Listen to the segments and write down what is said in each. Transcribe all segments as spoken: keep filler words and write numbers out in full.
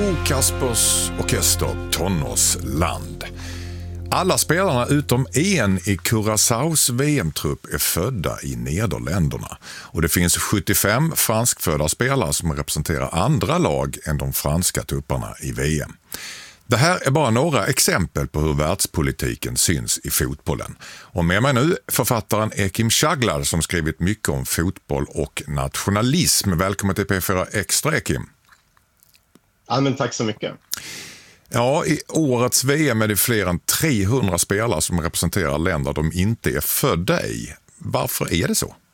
Bo Kaspers Orkester Tonårsland. Alla spelarna utom en i Curaçaos V M-trupp är födda i Nederländerna. Och det finns sjuttiofem franskfödda spelare som representerar andra lag än de franska trupperna i V M. Det här är bara några exempel på hur världspolitiken syns i fotbollen. Och med mig nu författaren Ekim Çağlar som skrivit mycket om fotboll och nationalism. Välkommen till P fyra Extra, Ekim. Ja, men tack så mycket. Ja, i årets V M är det fler än trehundra spelare som representerar länder de inte är födda i. Varför är det så?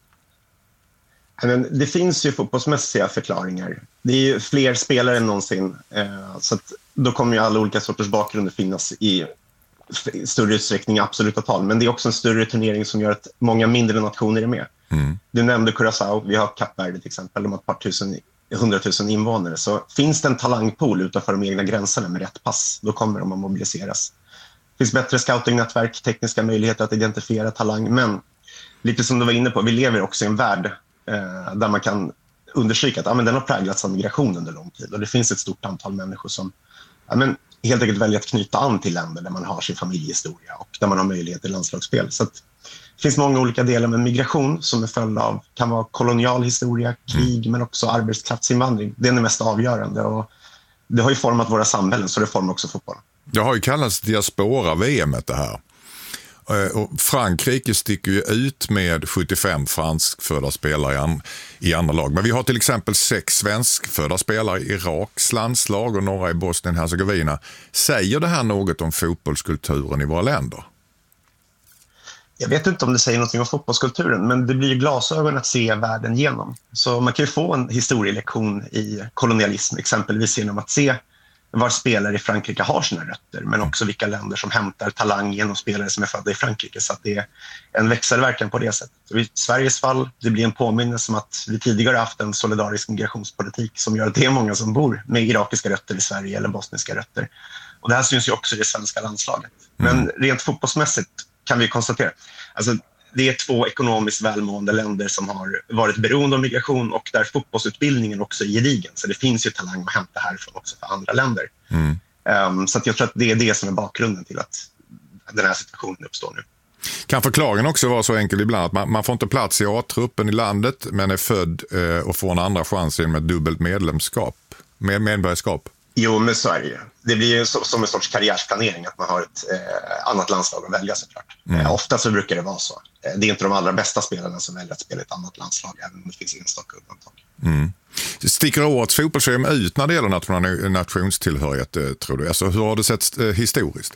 Men det finns ju fotbollsmässiga förklaringar. Det är ju fler spelare än någonsin. Så att då kommer ju alla olika sorters bakgrunder finnas i större utsträckning i absoluta tal. Men det är också en större turnering som gör att många mindre nationer är med. Mm. Du nämnde Curaçao, vi har Kap Verde till exempel. De har ett par tusen, hundratusen invånare. Så finns det en talangpool utanför de egna gränserna med rätt pass, då kommer de att mobiliseras. Det finns bättre scoutingnätverk, tekniska möjligheter att identifiera talang. Men lite som du var inne på, vi lever också i en värld eh, där man kan understryka att ja, men den har präglats av migration under lång tid. Och det finns ett stort antal människor som ja, men helt enkelt väljer att knyta an till länder där man har sin familjehistoria och där man har möjlighet till landslagsspel. Så att det finns många olika delar med migration som är följd av, kan vara kolonial historia, krig, mm. men också arbetskraftsinvandring. Det är det mest avgörande och det har ju format våra samhällen, så det formar också fotboll. Det har ju kallats diaspora-V M det här. Och Frankrike sticker ju ut med sjuttiofem franskfödda spelare i, an, i andra lag. Men vi har till exempel sex svenskfödda spelare i Iraks landslag och några i Bosnien-Hercegovina. Säger det här något om fotbollskulturen i våra länder? Jag vet inte om det säger något om fotbollskulturen, men det blir ju glasögon att se världen genom. Så man kan ju få en historielektion i kolonialism, exempelvis genom att se var spelare i Frankrike har sina rötter, men också vilka länder som hämtar talang genom spelare som är födda i Frankrike. Så att det är en växelverkan på det sättet. Så i Sveriges fall, det blir en påminnelse om att vi tidigare haft en solidarisk migrationspolitik som gör att det är många som bor med irakiska rötter i Sverige eller bosniska rötter. Och det här syns ju också i det svenska landslaget. Men rent fotbollsmässigt kan vi konstatera, alltså det är två ekonomiskt välmående länder som har varit beroende av migration och där fotbollsutbildningen också är gedigen. Så det finns ju talang att hämta härifrån också för andra länder. Mm. Um, så att jag tror att det är det som är bakgrunden till att den här situationen uppstår nu. Kan förklaringen också vara så enkel ibland att man, man får inte plats i A-truppen i landet men är född eh, och får en andra chans med ett dubbelt medlemskap, med medborgarskap? Jo, men så är det ju. Det blir ju så, som en sorts karriärsplanering att man har ett eh, annat landslag att välja såklart. Mm. Eh, ofta så brukar det vara så. Eh, det är inte de allra bästa spelarna som väljer att spela ett annat landslag, även om det finns enstaka undantag. Mm. Sticker årets fotbolls-V M ut när det gäller nation- nationstillhörighet, eh, tror du? Alltså, hur har det sett eh, historiskt?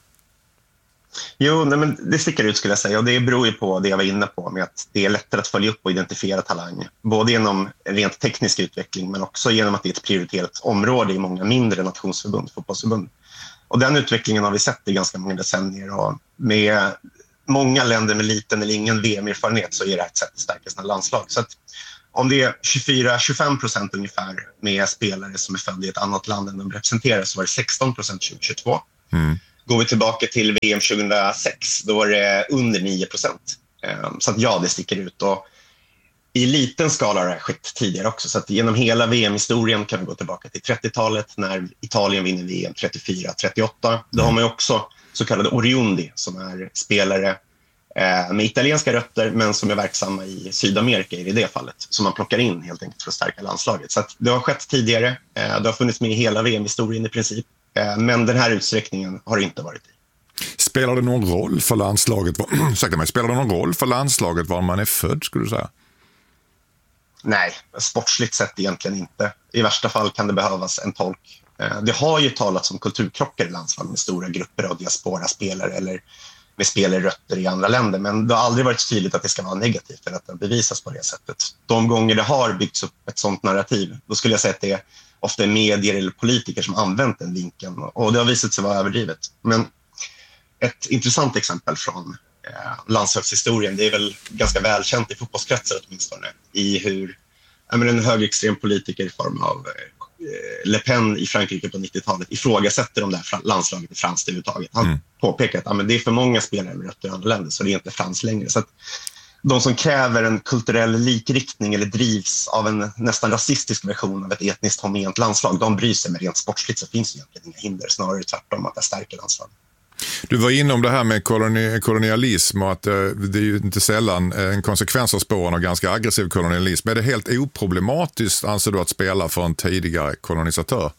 Jo, nej, men det sticker ut skulle jag säga, och det beror ju på det jag var inne på med att det är lättare att följa upp och identifiera talang, både genom rent teknisk utveckling men också genom att det är ett prioriterat område i många mindre nationsförbund, fotbollsförbund. Och den utvecklingen har vi sett i ganska många decennier, och med många länder med liten eller ingen V M-erfarenhet så är det ett sätt att stärka sina landslag. Så att om det är tjugofyra till tjugofem procent ungefär med spelare som är födda i ett annat land än de representerar, så var det sexton procent tjugohundratjugotvå. Mm. Går vi tillbaka till V M tjugohundrasex, då var det under nio procent. Så att ja, det sticker ut. Och i liten skala har det skett tidigare också. Så att genom hela V M-historien kan vi gå tillbaka till trettiotalet när Italien vinner V M trettiofyra trettioåtta. Då har man ju också så kallade oriondi som är spelare med italienska rötter men som är verksamma i Sydamerika i det fallet. Som man plockar in helt enkelt för att stärka landslaget. Så att det har skett tidigare. Det har funnits med i hela V M-historien i princip. Men den här utsträckningen har inte varit i. Spelar det någon roll för landslaget? Ursäkta mig, spelar det någon roll för landslaget var man är född, skulle du säga? Nej, sportsligt sett egentligen inte. I värsta fall kan det behövas en tolk. Det har ju talats om kulturkrockar i landslag med stora grupper av diaspora-spelare eller med spelarrötter i andra länder. Men det har aldrig varit tydligt att det ska vara negativt eller att det bevisas på det sättet. De gånger det har byggts upp ett sånt narrativ, då skulle jag säga att det är ofta medier eller politiker som använt den vinkeln, och det har visat sig vara överdrivet. Men ett intressant exempel från eh, landslagshistorien, det är väl ganska välkänt i fotbollskretsar åtminstone, i hur jag menar, en högerextrem politiker i form av eh, Le Pen i Frankrike på nittiotalet ifrågasätter de där landslaget i franskt överhuvudtaget. Han mm. påpekar att ja, men det är för många spelare med rötter i andra länder, så det är inte frans längre. Så att de som kräver en kulturell likriktning eller drivs av en nästan rasistisk version av ett etniskt homogent landslag, de bryr sig. Med rent sportsligt så finns det egentligen inga hinder, snarare tvärtom att det stärker landslaget. Du var inne om det här med koloni- kolonialism och att eh, det är ju inte sällan en konsekvens av spåren av ganska aggressiv kolonialism. Är det helt oproblematiskt, anser du, att spela för en tidigare kolonisatör?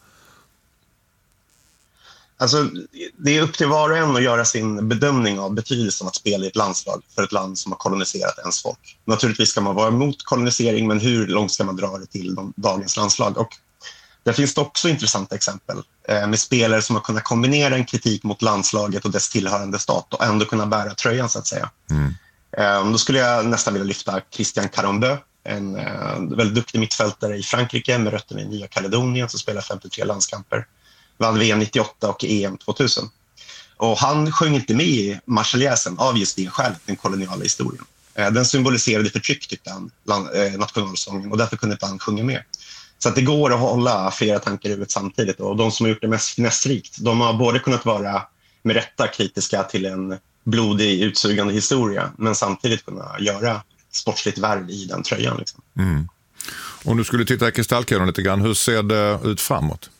Alltså, det är upp till var och en att göra sin bedömning av betydelsen att spela i ett landslag för ett land som har koloniserat ens folk. Naturligtvis ska man vara emot kolonisering, men hur långt ska man dra det till de, dagens landslag? Och där finns det också intressanta exempel eh, med spelare som har kunnat kombinera en kritik mot landslaget och dess tillhörande stat och ändå kunna bära tröjan, så att säga. Mm. Eh, då skulle jag nästan vilja lyfta Christian Karambeu, en eh, väldigt duktig mittfältare i Frankrike med rötterna i Nya Kaledonien som spelar femtiotre landskamper. Vann V M nittioåtta och E M tvåtusen. Och han sjöng inte med i Marseljäsen av just det skälet, den koloniala historien. Eh, den symboliserade förtryck, tyckte han, land, eh, nationalsången, och därför kunde inte han sjunga med. Så att det går att hålla flera tankar i huvudet samtidigt, och de som har gjort det mest finessrikt, de har både kunnat vara med rätta kritiska till en blodig, utsugande historia, men samtidigt kunna göra sportsligt värv i den tröjan. Liksom. Mm. Om du skulle titta i kristallkulan lite grann, hur ser det ut framåt?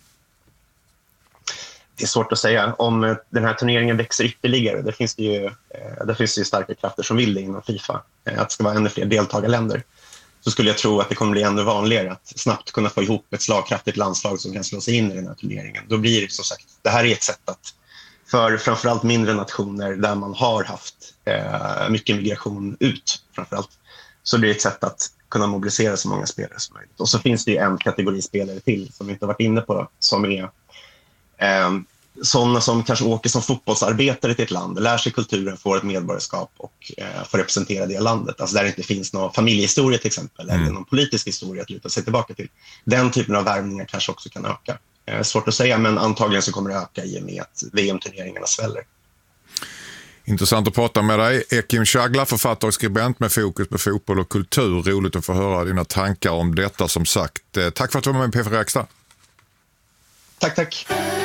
Det är svårt att säga. Om den här turneringen växer ytterligare, det finns det ju, det finns det ju starka krafter som vill det inom FIFA, att det ska vara ännu fler deltagarländer, så skulle jag tro att det kommer bli ännu vanligare att snabbt kunna få ihop ett slagkraftigt landslag som kan slå sig in i den här turneringen. Då blir det, som sagt, det här är ett sätt att, för framförallt mindre nationer där man har haft eh, mycket migration ut framförallt, så blir det ett sätt att kunna mobilisera så många spelare som möjligt. Och så finns det ju en kategori spelare till som vi inte har varit inne på, som är eh, sådana som kanske åker som fotbollsarbetare till ett land, lär sig kulturen, får ett medborgarskap och eh, får representera det landet. Alltså där det inte finns någon familjehistoria till exempel, mm. eller någon politisk historia att luta sig tillbaka till. Den typen av värvningar kanske också kan öka. Eh, svårt att säga, men antagligen så kommer det öka i och med att V M-turneringarna sväller. Intressant att prata med dig. Ekim Chagla, författare och skribent med fokus på fotboll och kultur. Roligt att få höra dina tankar om detta, som sagt. Eh, tack för att du var med i P fyra Extra. Tack, tack.